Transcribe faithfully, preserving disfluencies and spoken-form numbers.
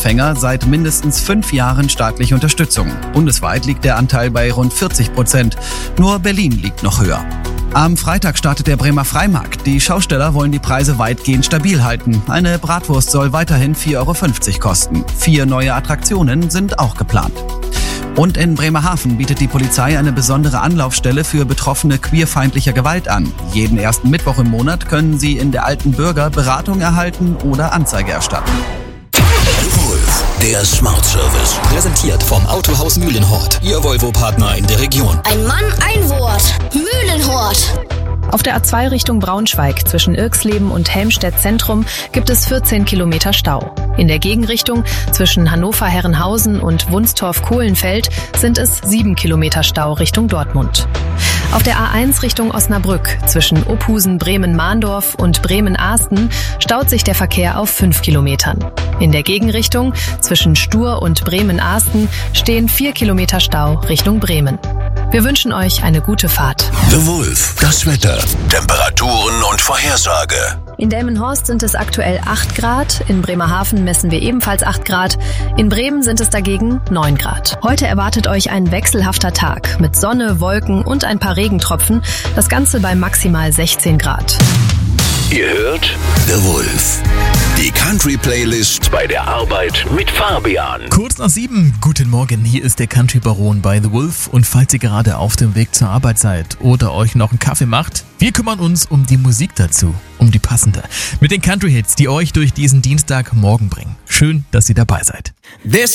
Empfänger seit mindestens fünf Jahren staatliche Unterstützung. Bundesweit liegt der Anteil bei rund vierzig Prozent. Nur Berlin liegt noch höher. Am Freitag startet der Bremer Freimarkt. Die Schausteller wollen die Preise weitgehend stabil halten. Eine Bratwurst soll weiterhin vier Euro fünfzig kosten. Vier neue Attraktionen sind auch geplant. Und in Bremerhaven bietet die Polizei eine besondere Anlaufstelle für Betroffene queerfeindlicher Gewalt an. Jeden ersten Mittwoch im Monat können sie in der Alten Bürger Beratung erhalten oder Anzeige erstatten. Wulff, der Smart Service. Präsentiert vom Autohaus Mühlenhort. Ihr Volvo-Partner in der Region. Ein Mann, ein Wort. Mühlenhort. Auf der A zwei Richtung Braunschweig zwischen Irxleben und Helmstedt Zentrum gibt es vierzehn Kilometer Stau. In der Gegenrichtung zwischen Hannover-Herrenhausen und Wunstorf-Kohlenfeld sind es sieben Kilometer Stau Richtung Dortmund. Auf der A eins Richtung Osnabrück zwischen Ophusen-Bremen-Mahndorf und Bremen-Ahsten staut sich der Verkehr auf fünf Kilometern. In der Gegenrichtung zwischen Stur und Bremen-Ahsten stehen vier Kilometer Stau Richtung Bremen. Wir wünschen euch eine gute Fahrt. The Wulff, das Wetter, Temperaturen und Vorhersage. In Delmenhorst sind es aktuell acht Grad, in Bremerhaven messen wir ebenfalls acht Grad, in Bremen sind es dagegen neun Grad. Heute erwartet euch ein wechselhafter Tag mit Sonne, Wolken und ein paar Regentropfen, das Ganze bei maximal sechzehn Grad. Ihr hört The Wulff, die Country-Playlist bei der Arbeit mit Fabian. Kurz nach sieben, guten Morgen, hier ist der Country-Baron bei The Wulff und falls ihr gerade auf dem Weg zur Arbeit seid oder euch noch einen Kaffee macht, wir kümmern uns um die Musik dazu, um die passende, mit den Country-Hits, die euch durch diesen Dienstagmorgen bringen. Schön, dass ihr dabei seid. This